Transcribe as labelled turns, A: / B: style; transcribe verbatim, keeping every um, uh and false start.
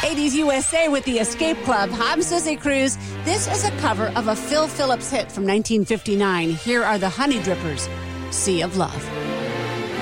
A: eighties U S A with the Escape Club. I'm Susie Cruz. This is a cover of a Phil Phillips hit from nineteen fifty-nine. Here are the Honey Drippers, Sea of Love.